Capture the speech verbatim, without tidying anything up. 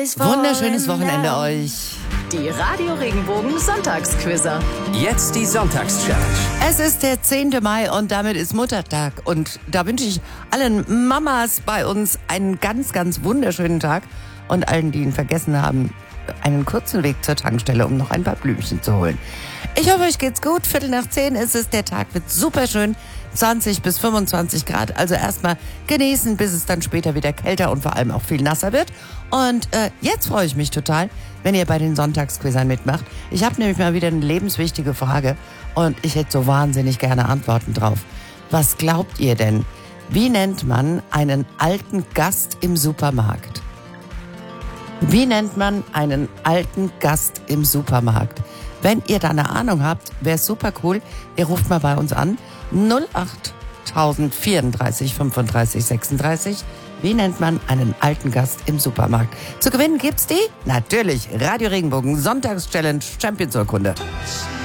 Wunderschönes Wochenende euch. Die Radio Regenbogen Sonntagsquizzer. Jetzt die Sonntagschallenge. Es ist der zehnte Mai und damit ist Muttertag. Und da wünsche ich allen Mamas bei uns einen ganz, ganz wunderschönen Tag. Und allen, die ihn vergessen haben, einen kurzen Weg zur Tankstelle, um noch ein paar Blümchen zu holen. Ich hoffe, euch geht's gut. Viertel nach zehn ist es. Der Tag wird super schön. zwanzig bis fünfundzwanzig Grad. Also erstmal genießen, bis es dann später wieder kälter und vor allem auch viel nasser wird. Und äh, jetzt freue ich mich total, wenn ihr bei den Sonntagsquizzern mitmacht. Ich habe nämlich mal wieder eine lebenswichtige Frage und ich hätte so wahnsinnig gerne Antworten drauf. Was glaubt ihr denn? Wie nennt man einen alten Gast im Supermarkt? Wie nennt man einen alten Gast im Supermarkt? Wenn ihr da eine Ahnung habt, wäre es super cool. Ihr ruft mal bei uns an. null acht vierunddreißig fünfunddreißig sechsunddreißig. Wie nennt man einen alten Gast im Supermarkt? Zu gewinnen gibt's die? Natürlich Radio Regenbogen Sonntagschallenge Champions Urkunde.